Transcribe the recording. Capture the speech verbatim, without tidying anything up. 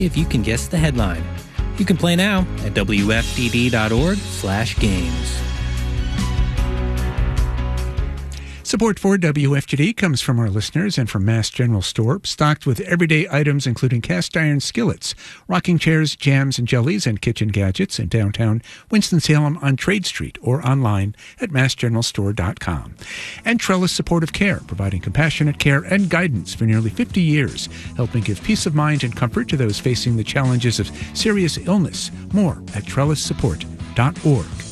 if you can guess the headline. You can play now at W F D D dot org slash games. Support for W F G D comes from our listeners and from Mass General Store, stocked with everyday items including cast iron skillets, rocking chairs, jams and jellies, and kitchen gadgets in downtown Winston-Salem on Trade Street or online at mass general store dot com. And Trellis Supportive Care, providing compassionate care and guidance for nearly fifty years, helping give peace of mind and comfort to those facing the challenges of serious illness. More at trellis support dot org.